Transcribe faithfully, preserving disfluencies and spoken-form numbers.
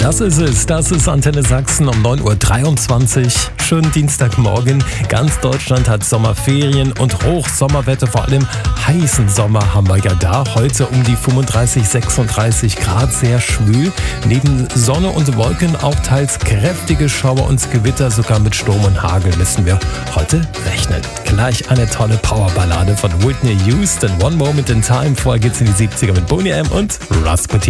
Das ist es, das ist Antenne Sachsen um neun Uhr dreiundzwanzig. Schönen Dienstagmorgen. Ganz Deutschland hat Sommerferien und Hochsommerwetter, vor allem heißen Sommer haben wir ja da. Heute um die fünfunddreißig, sechsunddreißig Grad, sehr schwül. Neben Sonne und Wolken auch teils kräftige Schauer und Gewitter, sogar mit Sturm und Hagel müssen wir heute rechnen. Gleich eine tolle Powerballade von Whitney Houston. One Moment in Time. Vorher geht's in die siebziger mit Boney M und Rasputin.